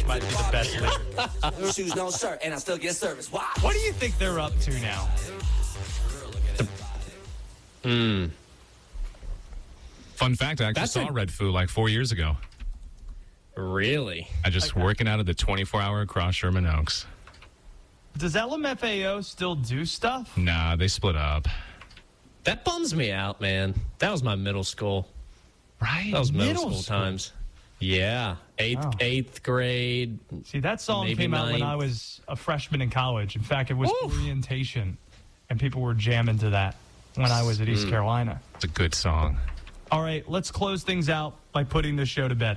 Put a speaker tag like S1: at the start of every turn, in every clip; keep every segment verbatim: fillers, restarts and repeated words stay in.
S1: might be the best lyric.
S2: No shoes, no shirt, and I still get service. Why?
S1: What do you think they're up to now?
S3: Hmm.
S4: Fun fact, I actually
S3: That's
S4: saw
S3: a-
S4: Red Foo like four years ago.
S3: Really?
S4: I just
S1: Okay.
S4: working out of the twenty-four hour across Sherman Oaks.
S1: Does L M F A O still do stuff?
S4: Nah, they split up.
S3: That bums me out, man. That was my middle school.
S4: Right?
S3: That was middle,
S1: Middle
S3: school,
S1: school.
S3: times. Yeah, eighth
S1: Wow.
S3: eighth grade.
S1: See, that song
S3: Maybe
S1: came out when
S3: ninth.
S1: I was a freshman in college. In fact, it was
S3: Oof.
S1: orientation, and people were jamming to that when I was at East Carolina.
S4: It's a good song.
S1: All right, let's close things out by putting this show to bed.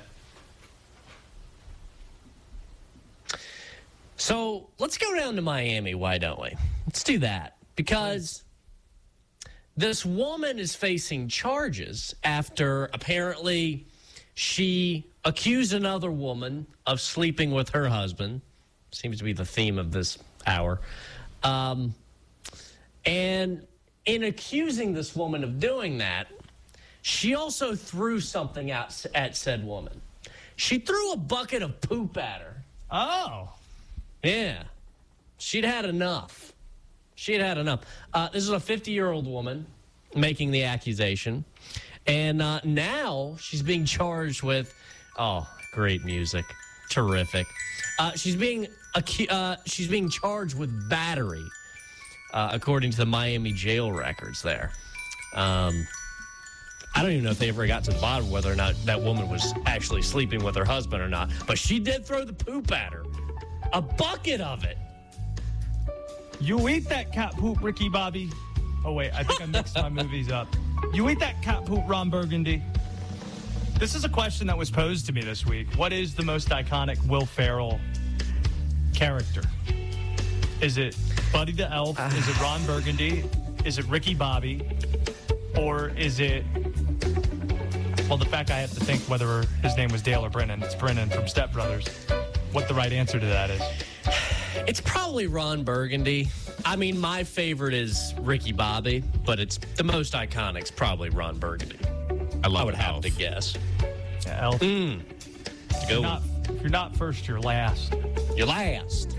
S3: So let's go down to Miami, why don't we? Let's do that. Because this woman is facing charges after apparently she accused another woman of sleeping with her husband. Seems to be the theme of this hour. Um, and in accusing this woman of doing that, she also threw something out at said woman. She threw a bucket of poop at her.
S1: Oh.
S3: Yeah. She'd had enough. She had had enough. Uh, this is a fifty-year-old woman making the accusation. And uh, now she's being charged with, oh, great music. Terrific. Uh, she's being acu- uh, she's being charged with battery, uh, according to the Miami jail records there. Um, I don't even know if they ever got to the bottom of whether or not that woman was actually sleeping with her husband or not. But she did throw the poop at her. A bucket of it.
S1: You eat that cat poop, Ricky Bobby. Oh, wait, I think I mixed my movies up. You eat that cat poop, Ron Burgundy. This is a question that was posed to me this week. What is the most iconic Will Ferrell character? Is it Buddy the Elf? Uh, is it Ron Burgundy? Is it Ricky Bobby? Or is it... Well, the fact I have to think whether his name was Dale or Brennan. It's Brennan from Step Brothers. What the right answer to that is.
S3: It's probably Ron Burgundy. I mean, my favorite is Ricky Bobby, but it's the most iconic's probably Ron Burgundy.
S4: I love
S3: I would have
S4: Elf.
S3: to guess.
S1: Yeah, Elf.
S3: Mm.
S1: If you're, not, if you're not first, you're last.
S3: You're last.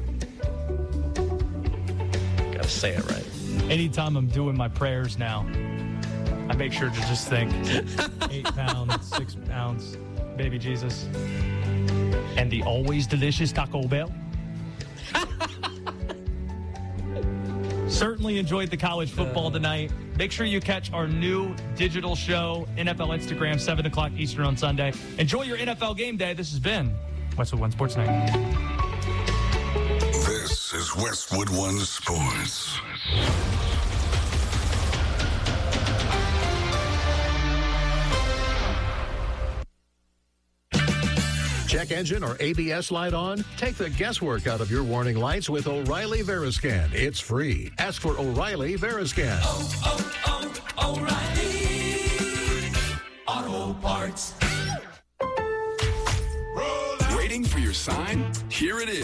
S3: Gotta say it right.
S1: Anytime I'm doing my prayers now, I make sure to just think eight pounds, six pounds, baby Jesus, and the always delicious Taco Bell. Certainly enjoyed the college football tonight. Make sure you catch our new digital show, N F L Instagram, seven o'clock Eastern on Sunday. Enjoy your N F L game day. This has been Westwood One Sports Night.
S5: This is Westwood One Sports.
S6: Check engine or A B S light on? Take the guesswork out of your warning lights with O'Reilly Veriscan. It's free. Ask for O'Reilly Veriscan.
S2: Oh, oh, oh, O'Reilly Auto Parts.
S5: Waiting for your sign? Here it is.